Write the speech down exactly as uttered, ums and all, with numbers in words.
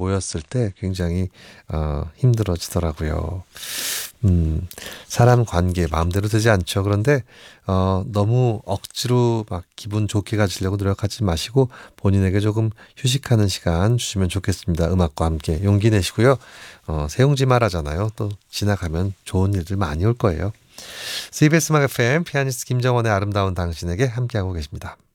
보였을 때 굉장히 어, 힘들어지더라고요. 음, 사람 관계 마음대로 되지 않죠. 그런데 어, 너무 억지로 막 기분 좋게 가지려고 노력하지 마시고 본인에게 조금 휴식하는 시간 주시면 좋겠습니다. 음악과 함께 용기 내시고요. 어, 세용지 말하잖아요. 또 지나가면 좋은 일들 많이 올 거예요. 씨비에스 음악 에프엠 피아니스트 김정원의 아름다운 당신에게 함께하고 계십니다.